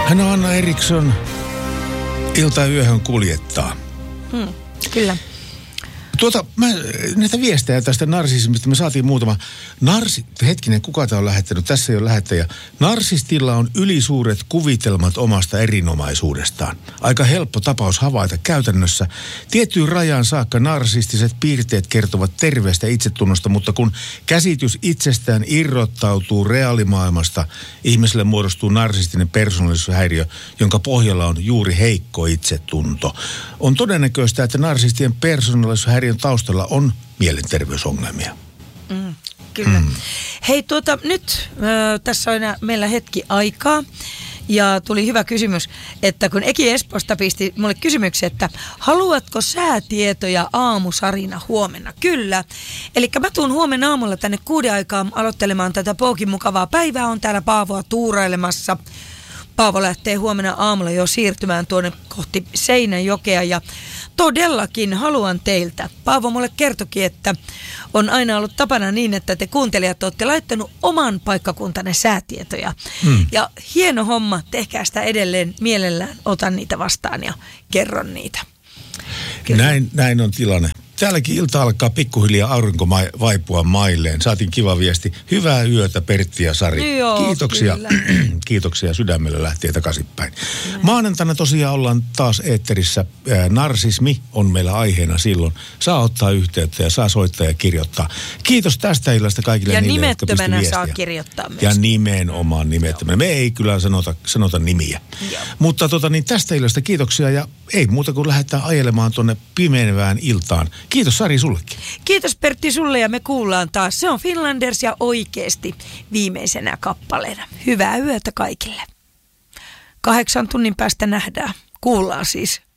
Hän on Anna Eriksson. Ilta yöhön kuljettaa. Kyllä. Näitä viestejä tästä narsismista me saatiin muutama. Hetkinen, kuka tämä on lähettänyt? Tässä ei ole lähettäjä. Narsistilla on ylisuuret kuvitelmat omasta erinomaisuudestaan. Aika helppo tapaus havaita käytännössä. Tiettyyn rajaan saakka narsistiset piirteet kertovat terveestä itsetunnosta, mutta kun käsitys itsestään irrottautuu reaalimaailmasta, ihmiselle muodostuu narsistinen persoonallisuushäiriö, jonka pohjalla on juuri heikko itsetunto. On todennäköistä, että narsistien persoonallisuushäiriön taustalla on mielenterveysongelmia. Kyllä. Hei, nyt tässä on meillä hetki aikaa. Ja tuli hyvä kysymys, että kun Eki Espoosta pisti mulle kysymyksen, että haluatko säätietoja aamusarina huomenna? Kyllä. Eli mä tuun huomenna aamulla tänne 6 aikaan aloittelemaan tätä Poukin mukavaa päivää. On täällä Paavoa tuurailemassa. Paavo lähtee huomenna aamulla jo siirtymään tuonne kohti Seinäjokea ja todellakin haluan teiltä. Paavo mulle kertokin, että on aina ollut tapana niin, että te kuuntelijat olette laittanut oman paikkakuntanne säätietoja. Ja hieno homma, tehkää sitä edelleen mielellään, otan niitä vastaan ja kerron niitä. Näin on tilanne. Täälläkin ilta alkaa pikkuhiljaa aurinko vaipua mailleen. Saatiin kiva viesti. Hyvää yötä Pertti ja Sari. Joo, kiitoksia. Kiitoksia, sydämellä lähtee takaisinpäin. Maanantaina tosiaan ollaan taas eetterissä. Narsismi on meillä aiheena silloin. Saa ottaa yhteyttä ja saa soittaa ja kirjoittaa. Kiitos tästä illasta kaikille ja niille, jotka pisti viestiä. Ja nimettömänä saa kirjoittaa myös. Ja nimenomaan nimettömänä. Me ei kyllä sanota nimiä. Joo. Mutta tästä illasta kiitoksia ja ei muuta kuin lähdetään ajelemaan tuonne pimenevään iltaan. Kiitos Sari sullekin. Kiitos Pertti sulle ja me kuullaan taas. Se on Finlanders ja oikeesti viimeisenä kappaleena. Hyvää yötä kaikille. 8 tunnin päästä nähdään. Kuullaan siis.